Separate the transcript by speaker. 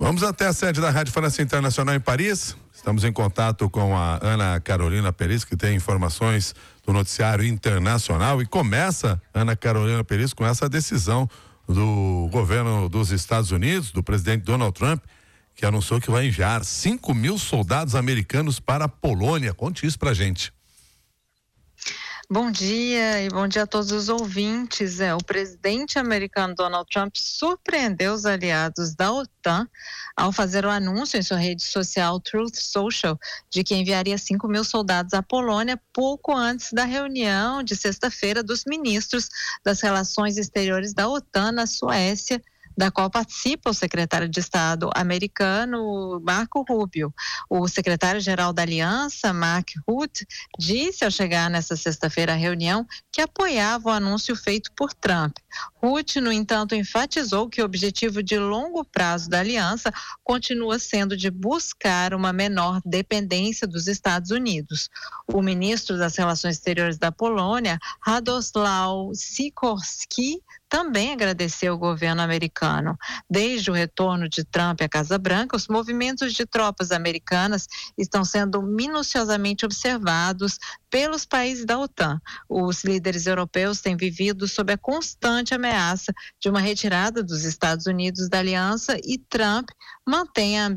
Speaker 1: Vamos até a sede da Rádio França Internacional em Paris. Estamos em contato com a Ana Carolina Peris, que tem informações do noticiário internacional. E começa, Ana Carolina Peris, com essa decisão do governo dos Estados Unidos, do presidente Donald Trump, que anunciou que vai enviar 5.000 soldados americanos para a Polônia. Conte isso pra gente.
Speaker 2: Bom dia e bom dia a todos os ouvintes. O presidente americano Donald Trump surpreendeu os aliados da OTAN ao fazer o anúncio em sua rede social Truth Social de que enviaria 5.000 soldados à Polônia pouco antes da reunião de sexta-feira dos ministros das Relações Exteriores da OTAN na Suécia, da qual participa o secretário de Estado americano Marco Rubio. O secretário-geral da Aliança, Mark Rutte, disse ao chegar nesta sexta-feira à reunião que apoiava o anúncio feito por Trump. Rutte, no entanto, enfatizou que o objetivo de longo prazo da aliança continua sendo de buscar uma menor dependência dos Estados Unidos. O ministro das Relações Exteriores da Polônia, Radosław Sikorski, também agradeceu o governo americano. Desde o retorno de Trump à Casa Branca, os movimentos de tropas americanas estão sendo minuciosamente observados pelos países da OTAN. Os líderes europeus têm vivido sob a constante ameaça de uma retirada dos Estados Unidos da aliança e Trump mantém a